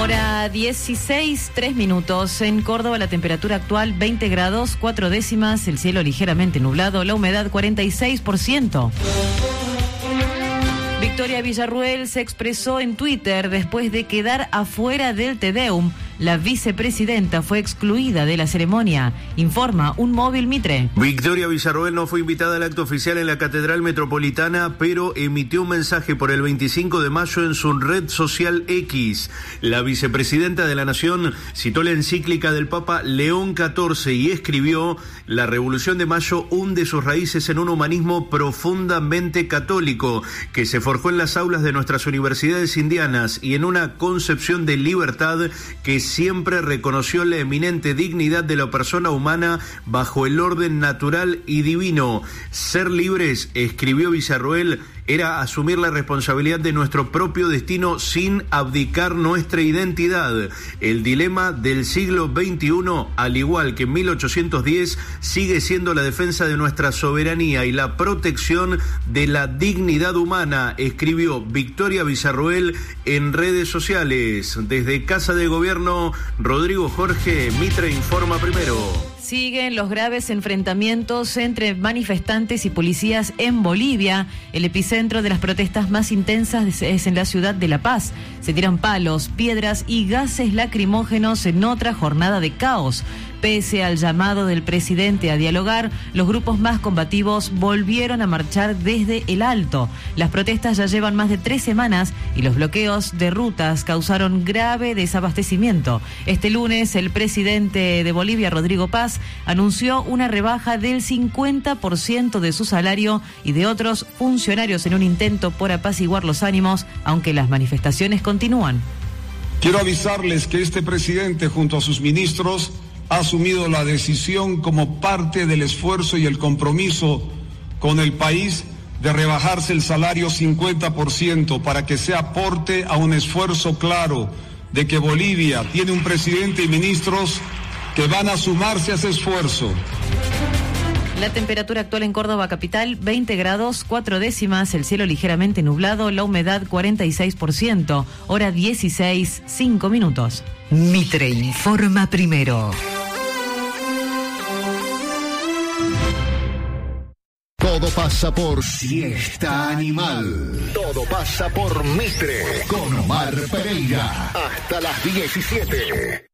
Hora 16, 3 minutos. En Córdoba la temperatura actual 20 grados, 4 décimas, el cielo ligeramente nublado, la humedad 46%. Victoria Villarruel se expresó en Twitter después de quedar afuera del Te Deum. La vicepresidenta fue excluida de la ceremonia, informa un móvil Mitre. Victoria Villarruel no fue invitada al acto oficial en la Catedral Metropolitana, pero emitió un mensaje por el 25 de mayo en su red social X. La vicepresidenta de la Nación citó la encíclica del Papa León XIV y escribió: la Revolución de Mayo hunde sus raíces en un humanismo profundamente católico que se forjó en las aulas de nuestras universidades indianas y en una concepción de libertad que siempre reconoció la eminente dignidad de la persona humana bajo el orden natural y divino. Ser libres, escribió Villarruel, era asumir la responsabilidad de nuestro propio destino sin abdicar nuestra identidad. El dilema del siglo XXI, al igual que en 1810, sigue siendo la defensa de nuestra soberanía y la protección de la dignidad humana, escribió Victoria Villarruel en redes sociales. Desde Casa de Gobierno, Rodrigo Jorge, Mitre informa primero. Siguen los graves enfrentamientos entre manifestantes y policías en Bolivia. El epicentro de las protestas más intensas es en la ciudad de La Paz. Se tiran palos, piedras y gases lacrimógenos en otra jornada de caos. Pese al llamado del presidente a dialogar, los grupos más combativos volvieron a marchar desde el Alto. Las protestas ya llevan más de 3 semanas y los bloqueos de rutas causaron grave desabastecimiento. Este lunes, el presidente de Bolivia, Rodrigo Paz, anunció una rebaja del 50% de su salario y de otros funcionarios en un intento por apaciguar los ánimos, aunque las manifestaciones continúan. Quiero avisarles que este presidente, junto a sus ministros, ha asumido la decisión como parte del esfuerzo y el compromiso con el país de rebajarse el salario 50% para que sea aporte a un esfuerzo claro de que Bolivia tiene un presidente y ministros que van a sumarse a ese esfuerzo. La temperatura actual en Córdoba capital, 20 grados, 4 décimas, el cielo ligeramente nublado, la humedad 46%, hora 16, 5 minutos. Mitre informa primero. Todo pasa por Siesta Animal. Todo pasa por Mitre. Con Omar Pereira. Hasta las 17.